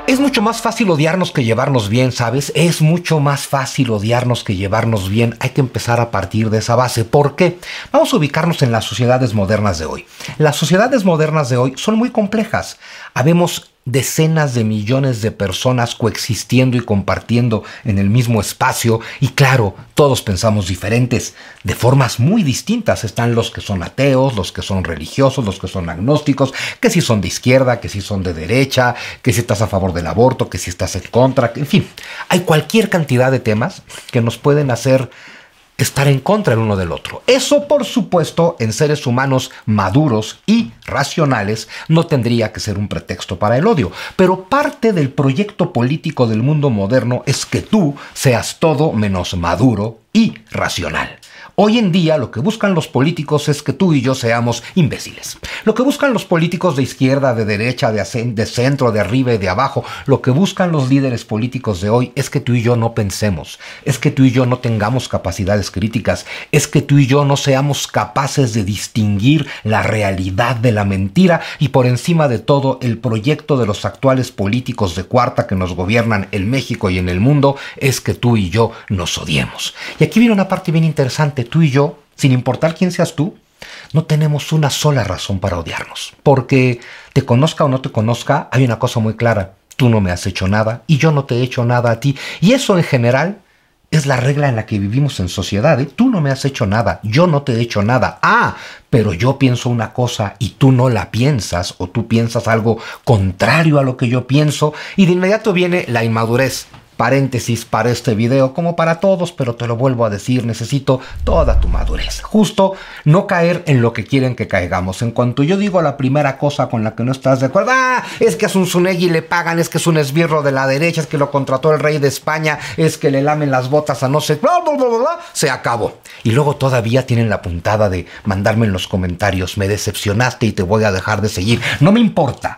Es mucho más fácil odiarnos que llevarnos bien, ¿sabes? Es mucho más fácil odiarnos que llevarnos bien. Hay que empezar a partir de esa base. ¿Por qué? Vamos a ubicarnos en las sociedades modernas de hoy. Las sociedades modernas de hoy son muy complejas. Habemos decenas de millones de personas coexistiendo y compartiendo en el mismo espacio y claro, todos pensamos diferentes, de formas muy distintas. Están los que son ateos, los que son religiosos, los que son agnósticos, que si son de izquierda, que si son de derecha, que si estás a favor del aborto, que si estás en contra, en fin, hay cualquier cantidad de temas que nos pueden hacer estar en contra el uno del otro. Eso, por supuesto, en seres humanos maduros y racionales, no tendría que ser un pretexto para el odio. Pero parte del proyecto político del mundo moderno es que tú seas todo menos maduro y racional. Hoy en día lo que buscan los políticos es que tú y yo seamos imbéciles. Lo que buscan los políticos de izquierda, de derecha, de centro, de arriba y de abajo, lo que buscan los líderes políticos de hoy es que tú y yo no pensemos, es que tú y yo no tengamos capacidades críticas, es que tú y yo no seamos capaces de distinguir la realidad de la mentira y por encima de todo el proyecto de los actuales políticos de cuarta que nos gobiernan en México y en el mundo es que tú y yo nos odiemos. Y aquí viene una parte bien interesante. Tú y yo, sin importar quién seas tú, no tenemos una sola razón para odiarnos. Porque te conozca o no te conozca, hay una cosa muy clara. Tú no me has hecho nada y yo no te he hecho nada a ti. Y eso en general es la regla en la que vivimos en sociedad. Tú no me has hecho nada, yo no te he hecho nada. Pero yo pienso una cosa y tú no la piensas, o tú piensas algo contrario a lo que yo pienso. Y de inmediato viene la inmadurez. Paréntesis para este video, como para todos, pero te lo vuelvo a decir, necesito toda tu madurez. Justo no caer en lo que quieren que caigamos. En cuanto yo digo la primera cosa con la que no estás de acuerdo, es que a Zunzunegui le pagan, es que es un esbirro de la derecha, es que lo contrató el rey de España, es que le lamen las botas a no sé, bla, bla, bla, bla, bla, se acabó. Y luego todavía tienen la puntada de mandarme en los comentarios, me decepcionaste y te voy a dejar de seguir. No me importa.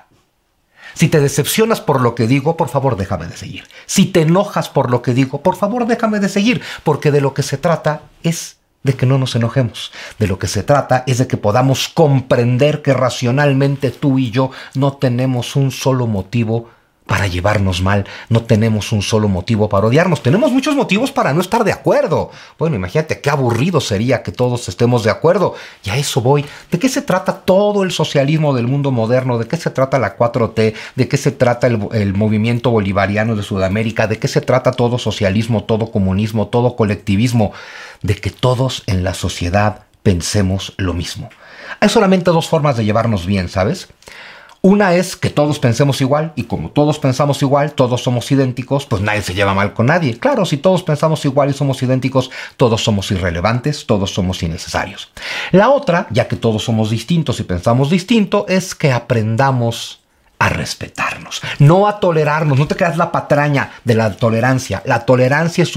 Si te decepcionas por lo que digo, por favor, déjame de seguir. Si te enojas por lo que digo, por favor, déjame de seguir. Porque de lo que se trata es de que no nos enojemos. De lo que se trata es de que podamos comprender que racionalmente tú y yo no tenemos un solo motivo para llevarnos mal, no tenemos un solo motivo para odiarnos. Tenemos muchos motivos para no estar de acuerdo. Bueno, imagínate qué aburrido sería que todos estemos de acuerdo. Y a eso voy. ¿De qué se trata todo el socialismo del mundo moderno? ¿De qué se trata la 4T? ¿De qué se trata el movimiento bolivariano de Sudamérica? ¿De qué se trata todo socialismo, todo comunismo, todo colectivismo? De que todos en la sociedad pensemos lo mismo. Hay solamente dos formas de llevarnos bien, ¿sabes? Una es que todos pensemos igual, y como todos pensamos igual, todos somos idénticos, pues nadie se lleva mal con nadie. Claro, si todos pensamos igual y somos idénticos, todos somos irrelevantes, todos somos innecesarios. La otra, ya que todos somos distintos y pensamos distinto, es que aprendamos a respetarnos, no a tolerarnos. No te creas la patraña de la tolerancia. La tolerancia es